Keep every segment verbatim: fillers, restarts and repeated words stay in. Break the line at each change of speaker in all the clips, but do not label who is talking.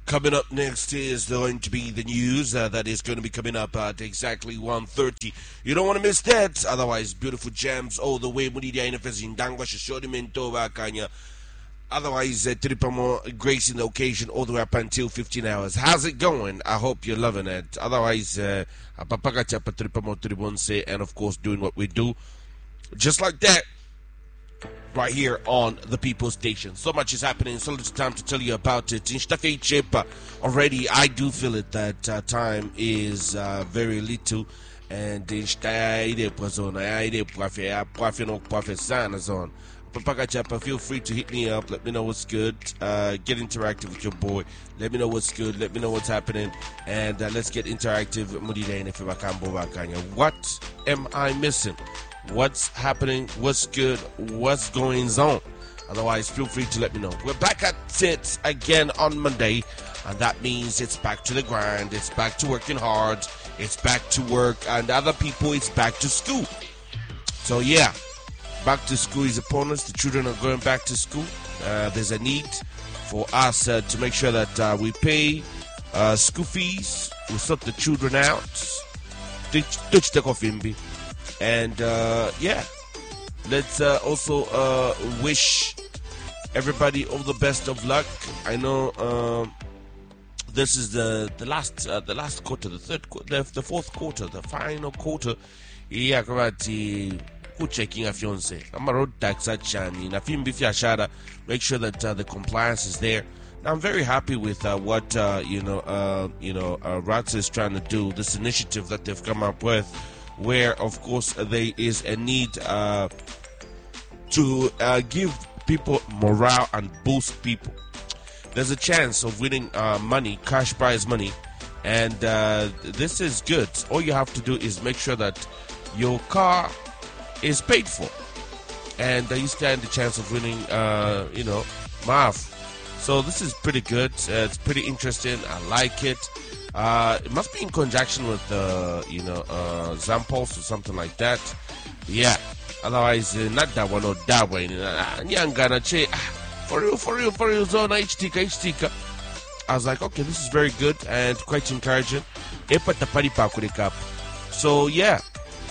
Coming up next is going to be the news uh, that is going to be coming up at exactly one thirty. You don't want to miss that. Otherwise, beautiful gems all the way. Munidia Inefes in Dangwa Shishodi Mentova Kanya. Otherwise, uh, Tripamo gracing the occasion all the way up until fifteen hours. How's it going? I hope you're loving it. Otherwise, uh, Papagachapa Tripamo Tribonse, and of course, doing what we do. Just like that. Right here on the People's Station. So much is happening, so little time to tell you about it. In Stafe Chepa, already I do feel it that uh, time is uh, very little. And in Staide Prazona, Aide Prafe, Prafe no Prafe Sana zone. Papaka Chapa, feel free to hit me up. Let me know what's good. Uh, get interactive with your boy. Let me know what's good. Let me know what's happening. And uh, let's get interactive. What am I missing? What's happening? What's good? What's going on? Otherwise, feel free to let me know. We're back at it again on Monday, and that means it's back to the grind. It's back to working hard. It's back to work, and other people, it's back to school. So yeah, back to school is upon us. The children are going back to school. Uh, there's a need for us uh, to make sure that uh, we pay uh, school fees. We sort the children out. Touch the coffee. And uh, yeah, let's uh, also uh, wish everybody all the best of luck. I know um, this is the the last uh, the last quarter, the third the, the fourth quarter, the final quarter. Yeah, karati checking a fiance. I'm a road tax chani. Na fimbi fiashara. Make sure that uh, the compliance is there. Now, I'm very happy with uh, what uh, you know uh, you know uh, Rats is trying to do. This initiative that they've come up with, where of course there is a need uh, to uh, give people morale and boost people. There's a chance of winning uh, money, cash prize money, and uh, this is good. All you have to do is make sure that your car is paid for, and uh, you stand the chance of winning, uh, you know, M A F. So this is pretty good. Uh, it's pretty interesting. I like it. Uh, it must be in conjunction with, uh, you know, uh, Zampulse or something like that. Yeah. Otherwise, uh, not that one or that one. Nyangana che. For real, for real, for real. Zona H T K, H T K. I was like, okay, this is very good and quite encouraging. So yeah.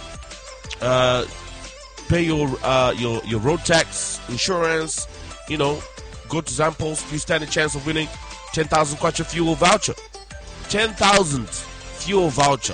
Uh, pay your uh your your road tax, insurance. You know, go to Zampulse. You stand a chance of winning ten thousand kwacha fuel voucher. ten thousand fuel voucher.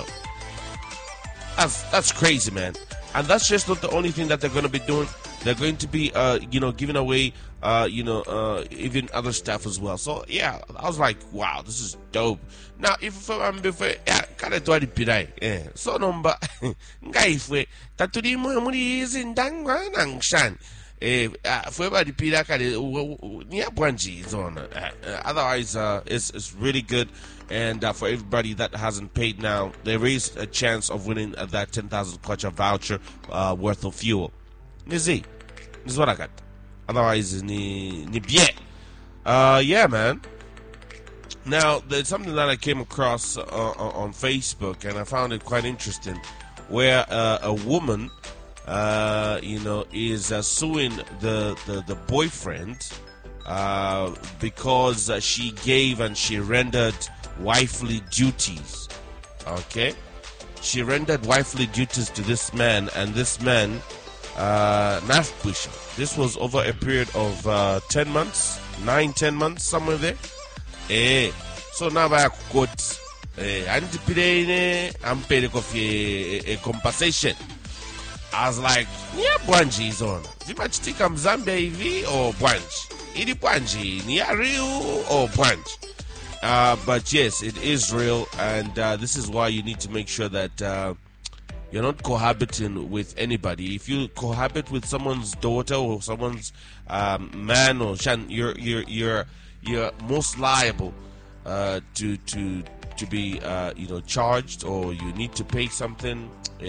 That's that's crazy, man. And that's just not the only thing that they're going to be doing. They're going to be, uh, you know, giving away, uh, you know, uh, even other stuff as well. So yeah, I was like, wow, this is dope. Now, if I'm before, yeah, kind of do it pirai. Yeah. So number, guy, if we taturi mo muri is in dangwa nangshan. Eh, for everybody, Peter, near Branji is on. Otherwise, uh, it's it's really good. And uh, for everybody that hasn't paid now, there is a chance of winning uh, that ten thousand kwacha voucher uh, worth of fuel. Nizi, this is what I got. Otherwise, ni ni bien. Uh, yeah, man. Now, there's something that I came across uh, on Facebook, and I found it quite interesting, where uh, a woman, uh, you know, is uh, suing the the, the boyfriend uh, because uh, she gave and she rendered wifely duties. Okay, she rendered wifely duties to this man, and this man, uh, Nafbush. This was over a period of uh, ten months, nine, ten months, somewhere there. Eh, so now I quote, eh, antipide, I'm paying a compensation. I was like, yeah, Bwanji is on. Vimachiti kam Zambia hivi or Bwanji? Ili Bwanji, ni real or Bwanji? Uh, but yes, it is real, and uh, this is why you need to make sure that uh, you're not cohabiting with anybody. If you cohabit with someone's daughter or someone's um, man or shan, you're you're you're you're most liable uh, to to to be uh, you know charged, or you need to pay something.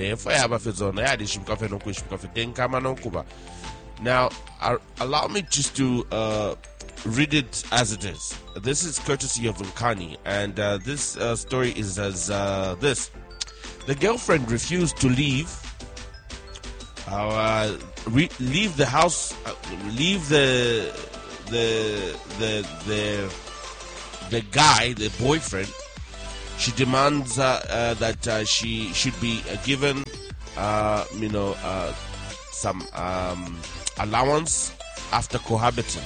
Now, uh, allow me just to uh, read it as it is. This is courtesy of Nkani, and uh, this uh, story is as uh, this. The girlfriend refused to leave uh, re- leave the house, uh, leave the the the the the guy, the boyfriend, she demands uh, uh, that uh, she should be uh, given, uh, you know, uh, some um, allowance after cohabiting.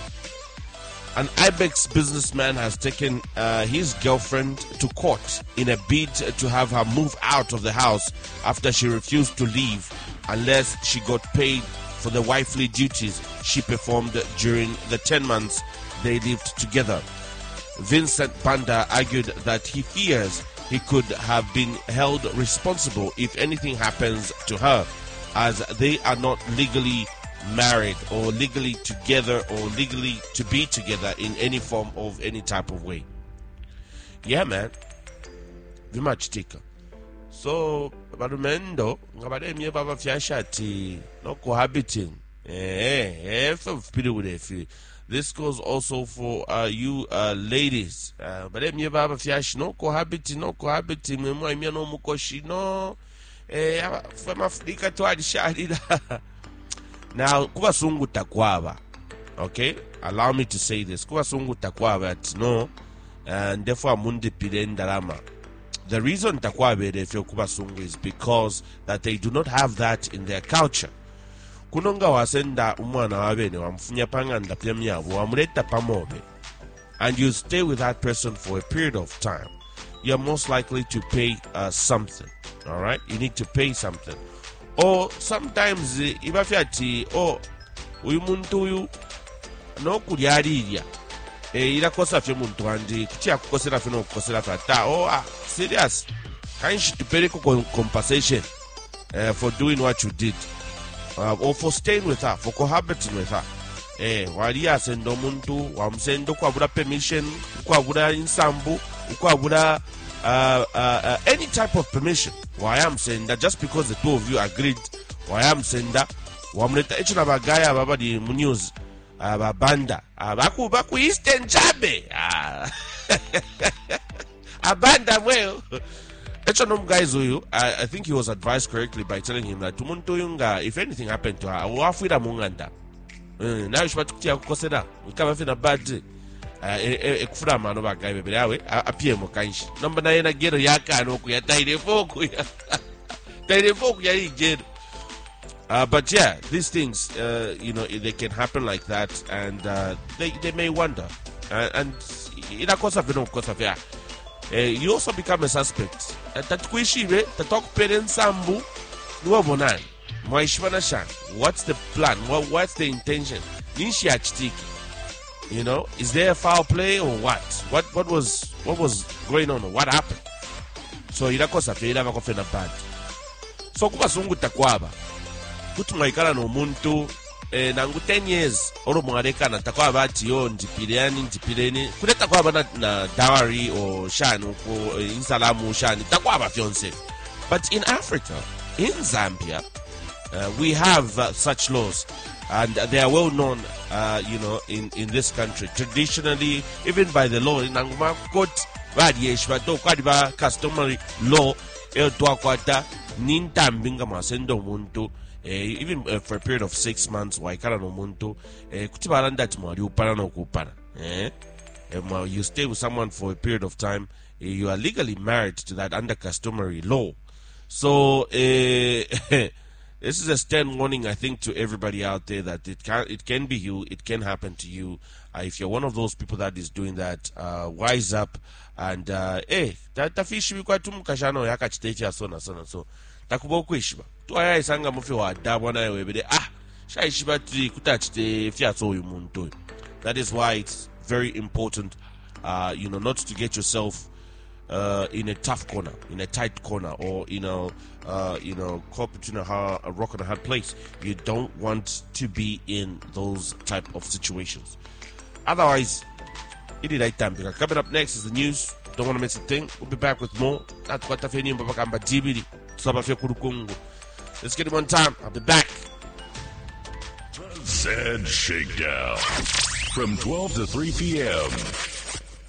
An Ibex businessman has taken uh, his girlfriend to court in a bid to have her move out of the house after she refused to leave unless she got paid for the wifely duties she performed during the ten months they lived together. Vincent Banda argued that he fears he could have been held responsible if anything happens to her, as they are not legally married or legally together or legally to be together in any form of any type of way. Yeah, man. Very much tika. So, barumendo ngabade mye baba fiashati no cohabiting. Eh, eh, eh, this goes also for uh, you uh, ladies. But uh, mye baba fiash no cohabiting, no cohabiting. Mwe mwe no mukoshi no. Eh, fama Afrika to adishadida. Now, kuba sungu takwaba. Okay? Allow me to say this. Kuba sungu takwaba no, and therefore mundi pidendarama. The reason takwabe if you kuba sungu is because that they do not have that in their culture. Kunonga wasenda umwana wabene wamfunya panganda pya myabo wamuleta pamobe, and you stay with that person for a period of time, you're most likely to pay uh, something. All right? You need to pay something. Or sometimes ibafyati oh uyu muntu uyu no kulyalilya eh ila kosa fye muntu andi kutia kukosera fye no kukosera fata oh ah serious can't you pay compensation uh, for doing what you did uh, or for staying with her, for cohabiting with her. Eh wali asendo muntu wamsendo kwabula permission kwabula insambu kwabula Uh, uh, uh, any type of permission. Why I'm saying that just because the two of you agreed, why I'm saying that wamleta echo na bagaya baba di news abanda abaku baku Eastern Jabe abanda well echo no guys uyu. I think he was advised correctly by telling him that tumuntu yunga if anything happened to her wafira munganda now you should kutia kukoseda ukaba fina bad ekufura amano bagaye bebere awe apie mu kanshi namba na yena gero yakano ku ya taire foku ya taire foku ya igero. Uh, but yeah, these things uh, you know, they can happen like that, and uh, they they may wonder, uh, and in a course of no course of yeah, uh, you also become a suspect. That kuishibe tatok parents sambu nuwa bonan mwaishwana shan. What's the plan? What what's the intention? Nishi achitiki. You know, is there a foul play or what? What what was what was going on? Or what happened? So irakosa fe ira bakofena bad. So kuba sungu takwaba. Kuti mwaikala no muntu eh nangu ten years oro mwareka na takwaba ati yo ndipirani ndipireni kuleta kwaba na, na dowry or shanu ko insalamu shani takwaba fiance. But in Africa, in Zambia, uh, we have uh, such laws. And they are well known, uh, you know, in, in this country. Traditionally, even by the law, in Anguma court, customary law, even uh, for a period of six months, you stay with someone for a period of time, you are legally married to that under customary law. So, uh, this is a stern warning, I think, to everybody out there that it can it can be you, it can happen to you. Uh, if you're one of those people that is doing that, uh, wise up and uh, eh, tafishi bikwa tumukashano yakachitecha sona sona so takubo kwishba. Tuaya isanga mufi wa adabu na webede ah shaishiba tri kutachite fiato yumuntu. That is why it's very important, uh, you know, not to get yourself Uh, in a tough corner, in a tight corner, or you know, uh, you know, caught between a, hard, a rock and a hard place. You don't want to be in those type of situations. Otherwise, it is right time. Because coming up next is the news. Don't want to miss a thing. We'll be back with more. Let's get it one time. I'll be back.
Said Shakedown from twelve to three p.m.